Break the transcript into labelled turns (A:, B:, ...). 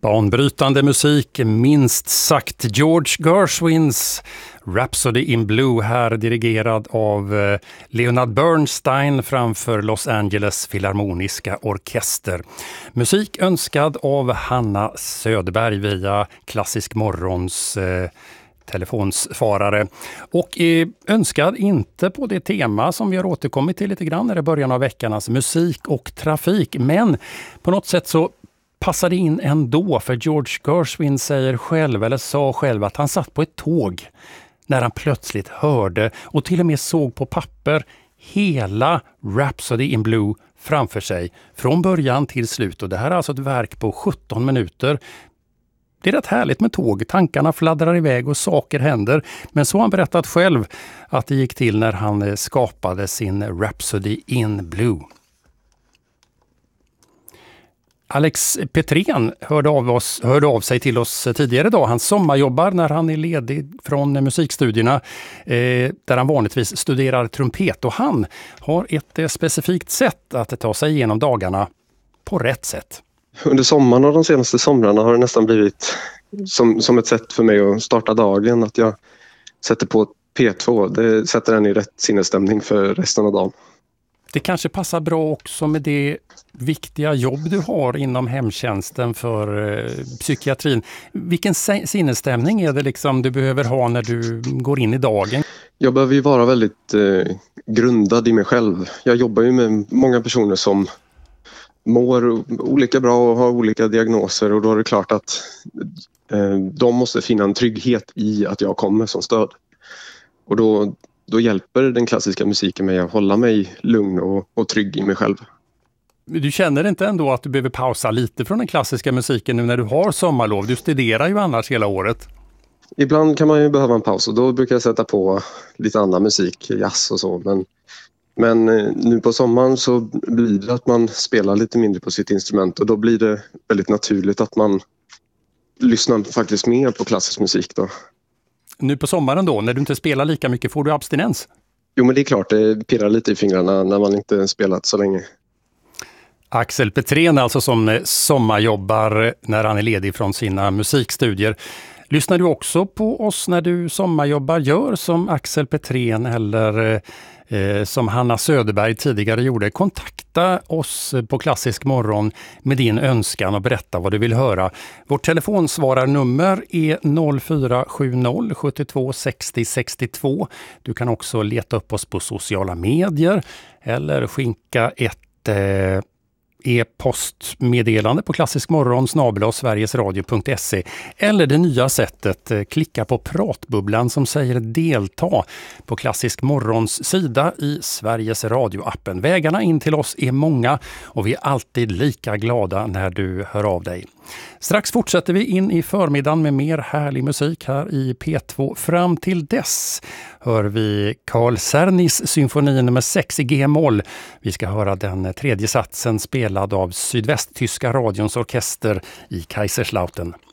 A: Banbrytande musik, minst sagt. George Gershwins Rhapsody in Blue, här dirigerad av Leonard Bernstein framför Los Angeles Filharmoniska Orkester. Musik önskad av Hanna Söderberg via Klassisk Morgons telefonsvarare. Och önskad inte på det tema som vi har återkommit till lite grann i början av veckan, alltså musik och trafik. Men på något sätt så passar det in ändå, för George Gershwin sa själv att han satt på ett tåg när han plötsligt hörde och till och med såg på papper hela Rhapsody in Blue framför sig från början till slut. Och det här är alltså ett verk på 17 minuter. Det är rätt härligt med tåg. Tankarna fladdrar iväg och saker händer. Men så har han berättat själv att det gick till när han skapade sin Rhapsody in Blue. Alex Petrén hörde av sig till oss tidigare idag. Han sommarjobbar när han är ledig från musikstudierna där han vanligtvis studerar trumpet. Och han har ett specifikt sätt att ta sig igenom dagarna på rätt sätt.
B: Under sommaren och de senaste somrarna har det nästan blivit som ett sätt för mig att starta dagen. Att jag sätter på P2. Det sätter den i rätt sinnesstämning för resten av dagen. Det
A: kanske passar bra också med det viktiga jobb du har inom hemtjänsten för psykiatrin. Vilken sinnesstämning är det liksom du behöver ha när du går in i dagen?
B: Jag behöver ju vara väldigt grundad i mig själv. Jag jobbar ju med många personer som mår olika bra och har olika diagnoser, och då är det klart att de måste finna en trygghet i att jag kommer som stöd. Och då hjälper den klassiska musiken mig att hålla mig lugn och trygg i mig själv.
A: Du känner inte ändå att du behöver pausa lite från den klassiska musiken nu när du har sommarlov? Du studerar ju annars hela året.
B: Ibland kan man ju behöva en paus, och då brukar jag sätta på lite annan musik, jazz och så. Men nu på sommaren så blir det att man spelar lite mindre på sitt instrument, och då blir det väldigt naturligt att man lyssnar faktiskt mer på klassisk musik då.
A: Nu på sommaren då, när du inte spelar lika mycket, får du abstinens?
B: Jo, men det är klart, det pirrar lite i fingrarna när man inte spelat så länge.
A: Axel Petrén alltså, som sommarjobbar när han är ledig från sina musikstudier. Lyssnar du också på oss när du sommarjobbar? Gör som Axel Petrén eller som Hanna Söderberg tidigare gjorde. Kontakta oss på Klassisk Morgon med din önskan och berätta vad du vill höra. Vårt telefonsvararnummer är 0470 72 60 62. Du kan också leta upp oss på sociala medier eller skicka ett e-postmeddelande på klassiskmorgon@sverigesradio.se, eller det nya sättet, klicka på pratbubblan som säger delta på Klassisk Morgons sida i Sveriges Radio-appen. Vägarna in till oss är många och vi är alltid lika glada när du hör av dig. Strax fortsätter vi in i förmiddagen med mer härlig musik här i P2. Fram till dess hör vi Carl Czerny's symfoni nummer 6 i G-moll. Vi ska höra den tredje satsen spelad av Sydvästtyska radions orkester i Kaiserslautern.